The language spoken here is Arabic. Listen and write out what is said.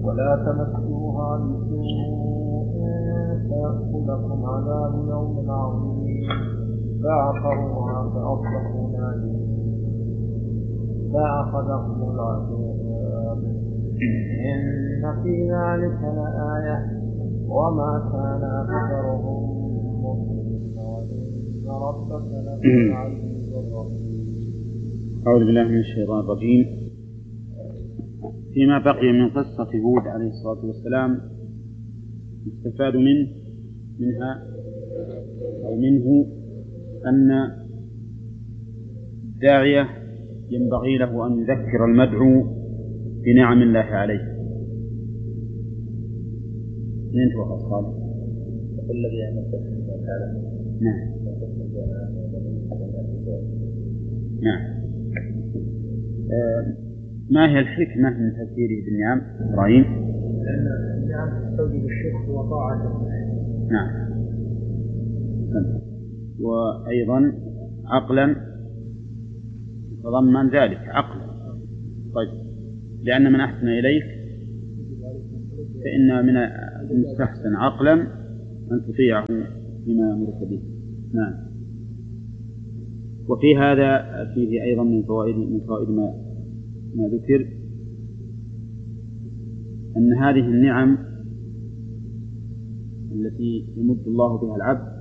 ولا تمسوها بسوء فيأخذكم عذاب يوم عظيم فعقروها فأصبحوا نادمين فأخذهم العذاب إن في ذلك لآية وما كان أكثرهم مؤمنين وإن ربك لهو العزيز الرحيم. أعوذ بالله من الشيطان الرجيم. فيما بقي من قصة هود عليه الصلاة والسلام يستفاد منه أن الداعية ينبغي له أن يذكر المدعو بنعم الله عليه. أنت وخصال الذي يعمل نعم. ما هي الحكمة من تفسيره بالنعم إبراهيم؟ لأن النعم تستوجب الشكر وطاعة. نعم. وأيضا عقلا تضمن ذلك عقلا. طيب، لأن من أحسن إليك فإن من المستحسن عقلا أن تطيعه بما أمرك به. نعم. وفي هذا فيه أيضا من فوائد ما ذكر أن هذه النعم التي يمد الله بها العبد